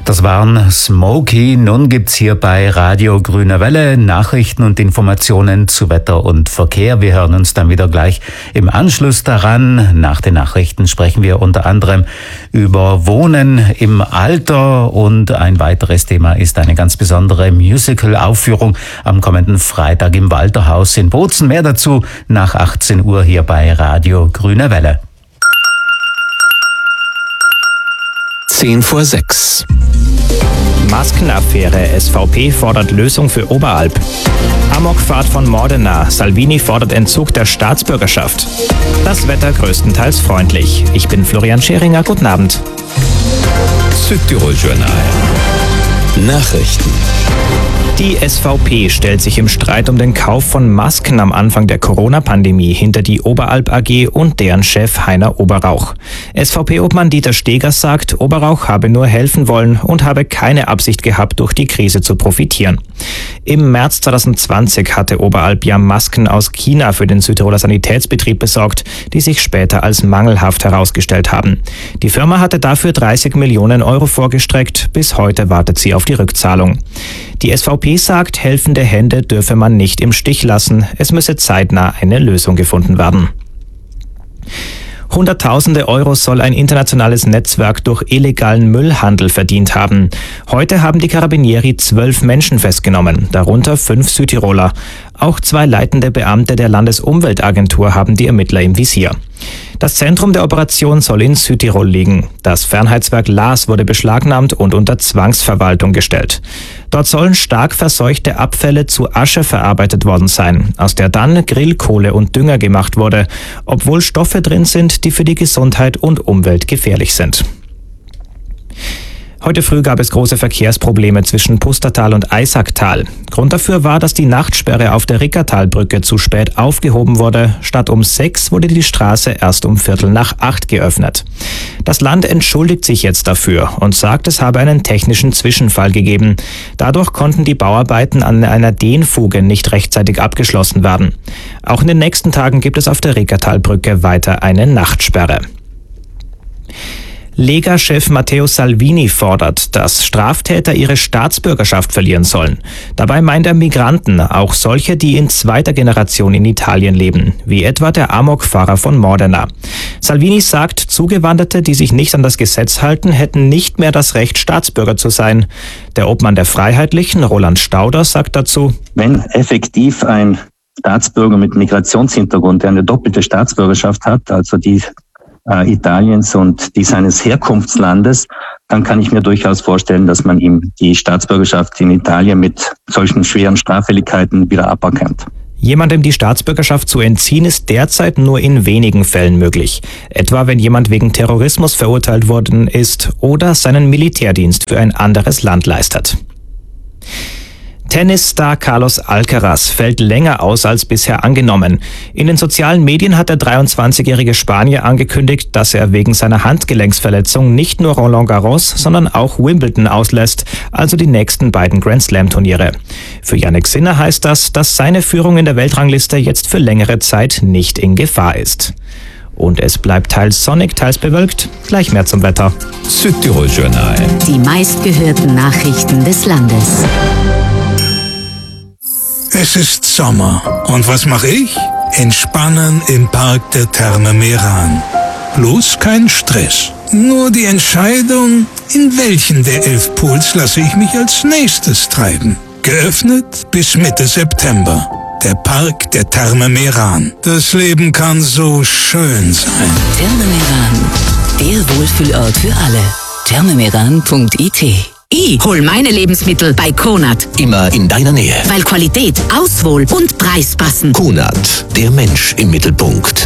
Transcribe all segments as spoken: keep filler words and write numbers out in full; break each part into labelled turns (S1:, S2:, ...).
S1: Das waren Smokey. Nun gibt's hier bei Radio Grüne Welle Nachrichten und Informationen zu Wetter und Verkehr. Wir hören uns dann wieder gleich im Anschluss daran. Nach den Nachrichten sprechen wir unter anderem über Wohnen im Alter, und ein weiteres Thema ist eine ganz besondere Musical-Aufführung am kommenden Freitag im Walterhaus in Bozen. Mehr dazu nach achtzehn Uhr hier bei Radio Grüne Welle.
S2: zehn vor sechs.
S3: Maskenaffäre. S V P fordert Lösung für Oberalp. Amokfahrt von Modena. Salvini fordert Entzug der Staatsbürgerschaft. Das Wetter größtenteils freundlich. Ich bin Florian Scheringer. Guten Abend.
S2: Südtirol Journal. Nachrichten.
S3: Die S V P stellt sich im Streit um den Kauf von Masken am Anfang der Corona-Pandemie hinter die Oberalp A G und deren Chef Heiner Oberrauch. S V P-Obmann Dieter Stegers sagt, Oberrauch habe nur helfen wollen und habe keine Absicht gehabt, durch die Krise zu profitieren. Im März zwanzig zwanzig hatte Oberalp ja Masken aus China für den Südtiroler Sanitätsbetrieb besorgt, die sich später als mangelhaft herausgestellt haben. Die Firma hatte dafür dreißig Millionen Euro vorgestreckt. Bis heute wartet sie auf die Rückzahlung. Die S V P sagt, helfende Hände dürfe man nicht im Stich lassen. Es müsse zeitnah eine Lösung gefunden werden. Hunderttausende Euro soll ein internationales Netzwerk durch illegalen Müllhandel verdient haben. Heute haben die Carabinieri zwölf Menschen festgenommen, darunter fünf Südtiroler. Auch zwei leitende Beamte der Landesumweltagentur haben die Ermittler im Visier. Das Zentrum der Operation soll in Südtirol liegen. Das Fernheitswerk Laas wurde beschlagnahmt und unter Zwangsverwaltung gestellt. Dort sollen stark verseuchte Abfälle zu Asche verarbeitet worden sein, aus der dann Grillkohle und Dünger gemacht wurde, obwohl Stoffe drin sind, die für die Gesundheit und Umwelt gefährlich sind. Heute früh gab es große Verkehrsprobleme zwischen Pustertal und Eisacktal. Grund dafür war, dass die Nachtsperre auf der Rickertalbrücke zu spät aufgehoben wurde. Statt um sechs wurde die Straße erst um Viertel nach acht geöffnet. Das Land entschuldigt sich jetzt dafür und sagt, es habe einen technischen Zwischenfall gegeben. Dadurch konnten die Bauarbeiten an einer Dehnfuge nicht rechtzeitig abgeschlossen werden. Auch in den nächsten Tagen gibt es auf der Rickertalbrücke weiter eine Nachtsperre. Lega-Chef Matteo Salvini fordert, dass Straftäter ihre Staatsbürgerschaft verlieren sollen. Dabei meint er Migranten, auch solche, die in zweiter Generation in Italien leben, wie etwa der Amokfahrer von Modena. Salvini sagt, Zugewanderte, die sich nicht an das Gesetz halten, hätten nicht mehr das Recht, Staatsbürger zu sein. Der Obmann der Freiheitlichen, Roland Stauder, sagt dazu:
S4: Wenn effektiv ein Staatsbürger mit Migrationshintergrund, der eine doppelte Staatsbürgerschaft hat, also die äh, Italiens und die seines Herkunftslandes, dann kann ich mir durchaus vorstellen, dass man ihm die Staatsbürgerschaft in Italien mit solchen schweren Straffälligkeiten wieder aberkennt.
S3: Jemandem die Staatsbürgerschaft zu entziehen, ist derzeit nur in wenigen Fällen möglich. Etwa wenn jemand wegen Terrorismus verurteilt worden ist oder seinen Militärdienst für ein anderes Land leistet. Tennisstar Carlos Alcaraz fällt länger aus als bisher angenommen. In den sozialen Medien hat der dreiundzwanzigjährige Spanier angekündigt, dass er wegen seiner Handgelenksverletzung nicht nur Roland Garros, sondern auch Wimbledon auslässt, also die nächsten beiden Grand-Slam-Turniere. Für Jannik Sinner heißt das, dass seine Führung in der Weltrangliste jetzt für längere Zeit nicht in Gefahr ist. Und es bleibt teils sonnig, teils bewölkt. Gleich mehr zum Wetter.
S2: Südtirol Journal.
S5: Die meistgehörten Nachrichten des Landes.
S6: Es ist Sommer. Und was mache ich? Entspannen im Park der Therme Meran. Bloß kein Stress. Nur die Entscheidung, in welchen der elf Pools lasse ich mich als nächstes treiben. Geöffnet bis Mitte September. Der Park der Therme Meran. Das Leben kann so schön sein.
S5: Therme Meran, der Wohlfühlort für alle. thermemeran punkt i t. Ich hol meine Lebensmittel bei Konad.
S2: Immer in deiner Nähe.
S5: Weil Qualität, Auswohl und Preis passen.
S2: Konad, der Mensch im Mittelpunkt.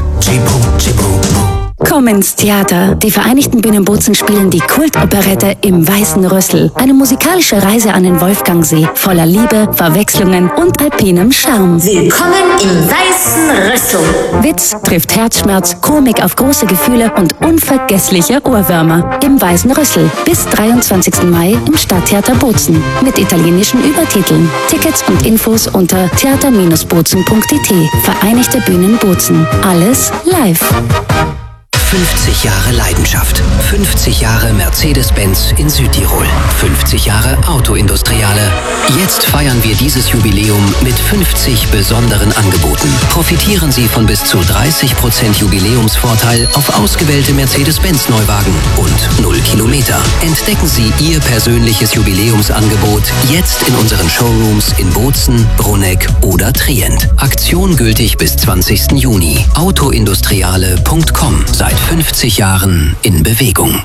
S7: Komm ins Theater. Die Vereinigten Bühnen Bozen spielen die Kultoperette Im Weißen Rüssel. Eine musikalische Reise an den Wolfgangsee, voller Liebe, Verwechslungen und alpinem Charme.
S8: Willkommen im Weißen Rüssel.
S7: Witz trifft Herzschmerz, Komik auf große Gefühle und unvergessliche Ohrwürmer. Im Weißen Rüssel. Bis dreiundzwanzigsten Mai im Stadttheater Bozen. Mit italienischen Übertiteln. Tickets und Infos unter theater Bindestrich bozen punkt i t. Vereinigte Bühnen Bozen. Alles live.
S9: fünfzig Jahre Leidenschaft. fünfzig Jahre Mercedes-Benz in Südtirol. fünfzig Jahre Autoindustriale. Jetzt feiern wir dieses Jubiläum mit fünfzig besonderen Angeboten. Profitieren Sie von bis zu dreißig Prozent Jubiläumsvorteil auf ausgewählte Mercedes-Benz-Neuwagen und null Kilometer. Entdecken Sie Ihr persönliches Jubiläumsangebot jetzt in unseren Showrooms in Bozen, Bruneck oder Trient. Aktion gültig bis zwanzigsten Juni. autoindustriale punkt com. Seit fünfzig Jahren in Bewegung.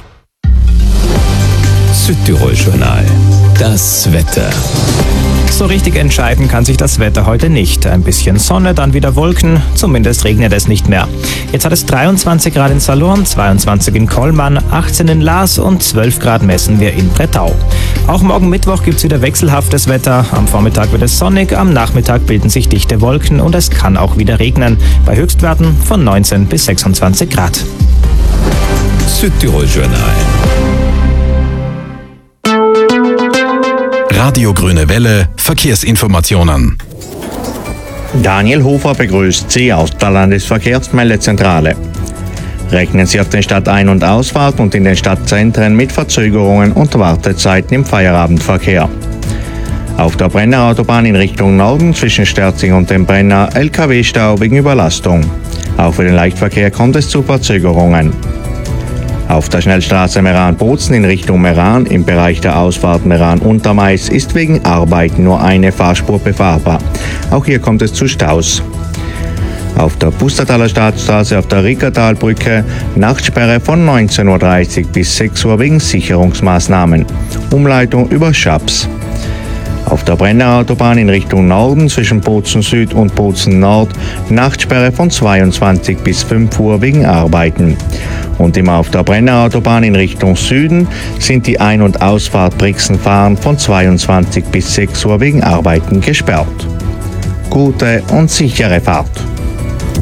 S2: Südtirol Journal. Das Wetter.
S3: So richtig entscheiden kann sich das Wetter heute nicht. Ein bisschen Sonne, dann wieder Wolken, zumindest regnet es nicht mehr. Jetzt hat es dreiundzwanzig Grad in Salurn, zweiundzwanzig in Kollmann, achtzehn in Laas und zwölf Grad messen wir in Brettau. Auch morgen Mittwoch gibt es wieder wechselhaftes Wetter. Am Vormittag wird es sonnig, am Nachmittag bilden sich dichte Wolken und es kann auch wieder regnen. Bei Höchstwerten von neunzehn bis sechsundzwanzig Grad.
S2: Südtirol Journal. Radio Grüne Welle, Verkehrsinformationen.
S10: Daniel Hofer begrüßt Sie aus der Landesverkehrsmeldezentrale. Rechnen Sie auf den Stadtein- und Ausfahrt und in den Stadtzentren mit Verzögerungen und Wartezeiten im Feierabendverkehr. Auf der Brenner Autobahn in Richtung Norden zwischen Sterzing und dem Brenner L K W-Stau wegen Überlastung. Auch für den Leichtverkehr kommt es zu Verzögerungen. Auf der Schnellstraße Meran-Bozen in Richtung Meran im Bereich der Ausfahrt Meran-Untermais ist wegen Arbeiten nur eine Fahrspur befahrbar. Auch hier kommt es zu Staus. Auf der Pustertaler Staatsstraße auf der Rickertalbrücke Nachtsperre von neunzehn Uhr dreißig bis sechs Uhr wegen Sicherungsmaßnahmen. Umleitung über Schaps. Auf der Brenner Autobahn in Richtung Norden zwischen Bozen Süd und Bozen Nord Nachtsperre von zweiundzwanzig bis fünf Uhr wegen Arbeiten. Und immer auf der Brenner Autobahn in Richtung Süden sind die Ein- und Ausfahrt Brixen-Fahren von zweiundzwanzig bis sechs Uhr wegen Arbeiten gesperrt. Gute und sichere Fahrt.